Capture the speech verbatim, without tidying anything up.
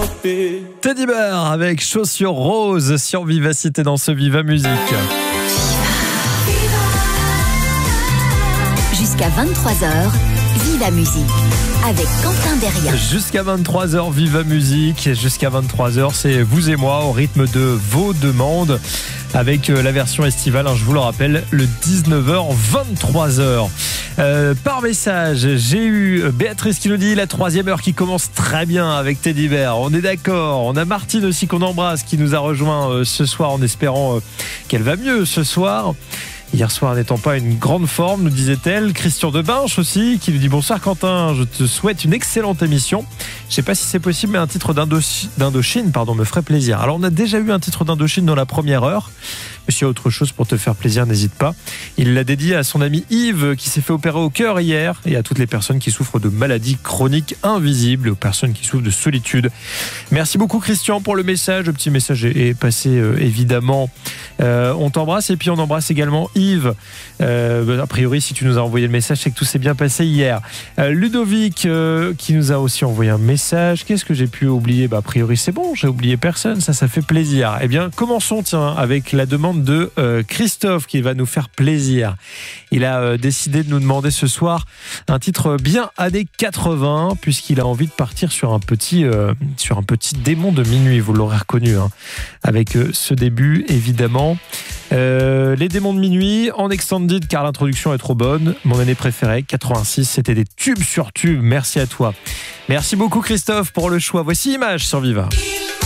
rattraper. Teddy Bear avec Chaussures Roses sur Vivacité dans ce Viva Musique. Jusqu'à vingt-trois heures, Viva Musique avec Quentin Derrien. Jusqu'à vingt-trois heures, Viva Musique. Jusqu'à vingt-trois heures, c'est vous et moi au rythme de vos demandes avec la version estivale, hein, je vous le rappelle, le dix-neuf heures vingt-trois heures. Euh, par message, j'ai eu Béatrice qui nous dit la troisième heure qui commence très bien avec Teddy Bear. On est d'accord. On a Martine aussi qu'on embrasse qui nous a rejoint euh, ce soir en espérant euh, qu'elle va mieux ce soir. Hier soir n'étant pas une grande forme, nous disait-elle. Christian Debinche aussi, qui nous dit bonsoir Quentin, je te souhaite une excellente émission. Je ne sais pas si c'est possible, mais un titre d'Indochine, d'Indochine pardon, me ferait plaisir. Alors on a déjà eu un titre d'Indochine dans la première heure. Mais s'il y a autre chose pour te faire plaisir, n'hésite pas. Il l'a dédié à son ami Yves qui s'est fait opérer au cœur hier et à toutes les personnes qui souffrent de maladies chroniques invisibles et aux personnes qui souffrent de solitude. Merci beaucoup Christian pour le message. Le petit message est passé euh, évidemment. Euh, on t'embrasse et puis on embrasse également Yves. Euh, a priori, si tu nous as envoyé le message, c'est que tout s'est bien passé hier. Euh, Ludovic euh, qui nous a aussi envoyé un message. Qu'est-ce que j'ai pu oublier ? Bah, a priori, c'est bon, j'ai oublié personne. Ça, ça fait plaisir. Eh bien, commençons tiens avec la demande de euh, Christophe qui va nous faire plaisir. Il a euh, décidé de nous demander ce soir un titre bien années quatre-vingts puisqu'il a envie de partir sur un petit, euh, sur un petit démon de minuit. Vous l'aurez reconnu hein, avec euh, ce début évidemment. Euh, les démons de minuit en extended car l'introduction est trop bonne. Mon année préférée, quatre-vingt-six, c'était des tubes sur tubes. Merci à toi. Merci beaucoup Christophe pour le choix. Voici Image sur Viva.